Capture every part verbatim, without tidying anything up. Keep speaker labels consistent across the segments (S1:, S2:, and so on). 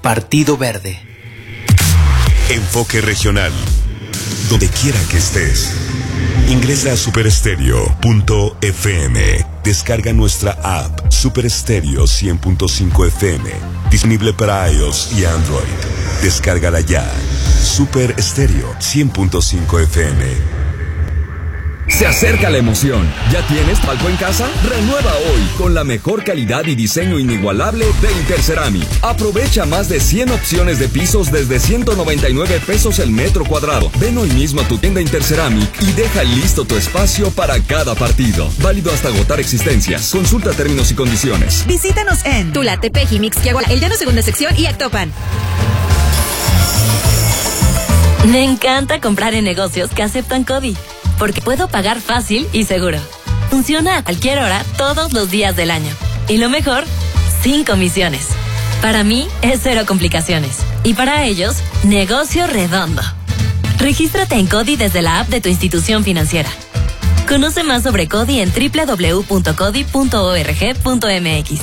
S1: Partido Verde.
S2: Enfoque regional. Donde quiera que estés. Ingresa a super estéreo punto f m. Descarga nuestra app Super Estéreo cien punto cinco F M. Disponible para iOS y Android. Descárgala ya. Super Estéreo cien punto cinco F M.
S3: Se acerca la emoción. ¿Ya tienes palco en casa? Renueva hoy con la mejor calidad y diseño inigualable de Interceramic. Aprovecha más de cien opciones de pisos desde ciento noventa y nueve pesos el metro cuadrado. Ven hoy mismo a tu tienda Interceramic y deja listo tu espacio para cada partido. Válido hasta agotar existencias. Consulta términos y condiciones.
S4: Visítanos en Tula, Tepeji, Mixquiahuala, El Llano Segunda Sección y Actopan.
S5: Me encanta comprar en negocios que aceptan CODI, porque puedo pagar fácil y seguro. Funciona a cualquier hora, todos los días del año. Y lo mejor, sin comisiones. Para mí, es cero complicaciones. Y para ellos, negocio redondo. Regístrate en CODI desde la app de tu institución financiera. Conoce más sobre CODI en doble u doble u doble u punto codi punto org punto m x.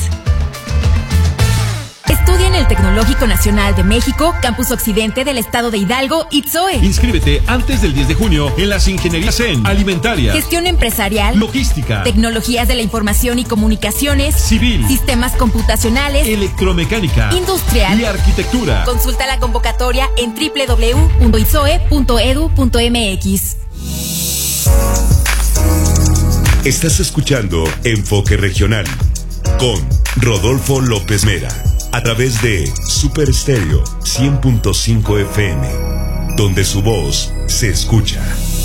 S4: Estudia en el Tecnológico Nacional de México, Campus Occidente del Estado de Hidalgo, I T S O E.
S6: Inscríbete antes del diez de junio en las ingenierías en alimentaria,
S4: gestión empresarial,
S6: logística,
S4: tecnologías de la información y comunicaciones,
S6: civil,
S4: sistemas computacionales,
S6: electromecánica,
S4: industrial
S6: y arquitectura.
S4: Consulta la convocatoria en doble u doble u doble u punto i t s o e punto e d u punto m x.
S2: Estás escuchando Enfoque Regional con Rodolfo López Mera. A través de Super Estéreo cien punto cinco F M, donde su voz se escucha.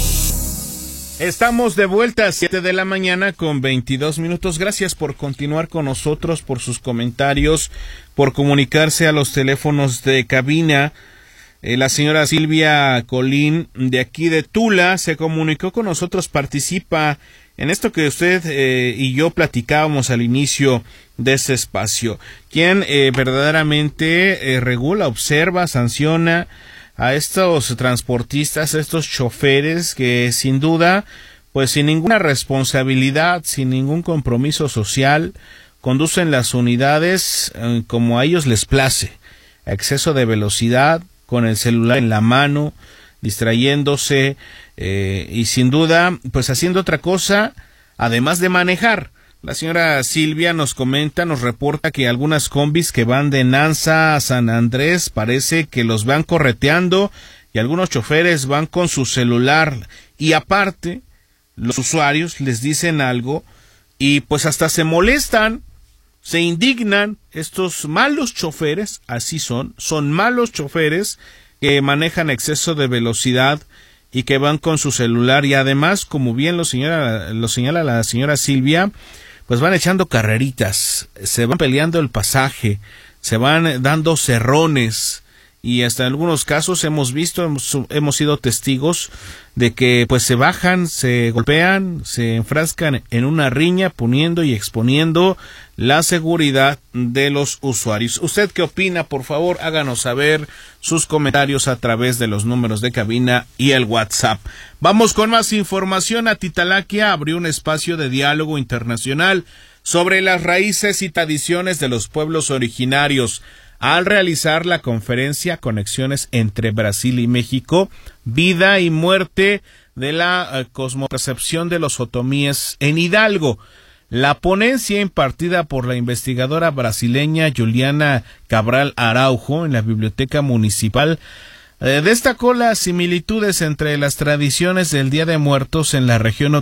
S7: Estamos de vuelta a siete de la mañana con veintidós minutos. Gracias por continuar con nosotros, por sus comentarios, por comunicarse a los teléfonos de cabina. Eh, la señora Silvia Colín, de aquí de Tula, se comunicó con nosotros, participa en esto que usted eh, y yo platicábamos al inicio de ese espacio. Quien eh, verdaderamente eh, regula, observa, sanciona a estos transportistas, a estos choferes que sin duda, pues sin ninguna responsabilidad, sin ningún compromiso social, conducen las unidades eh, como a ellos les place, a exceso de velocidad, con el celular en la mano, distrayéndose eh, y sin duda pues haciendo otra cosa además de manejar. La señora Silvia nos comenta, nos reporta que algunas combis que van de Nanza a San Andrés parece que los van correteando y algunos choferes van con su celular y aparte los usuarios les dicen algo y pues hasta se molestan, se indignan. Estos malos choferes, así son, son malos choferes que manejan exceso de velocidad y que van con su celular y además, como bien lo señala, lo señala la señora Silvia, pues van echando carreritas, se van peleando el pasaje, se van dando cerrones y hasta en algunos casos hemos visto, hemos, hemos sido testigos de que pues se bajan, se golpean, se enfrascan en una riña poniendo y exponiendo la seguridad de los usuarios. ¿Usted qué opina? Por favor, háganos saber sus comentarios a través de los números de cabina y el WhatsApp. Vamos con más información. Atitalaquia abrió un espacio de diálogo internacional sobre las raíces y tradiciones de los pueblos originarios al realizar la conferencia Conexiones entre Brasil y México, vida y muerte de la uh, cosmopercepción de los otomíes en Hidalgo. La ponencia impartida por la investigadora brasileña Juliana Cabral Araujo en la Biblioteca Municipal eh, destacó las similitudes entre las tradiciones del Día de Muertos en la región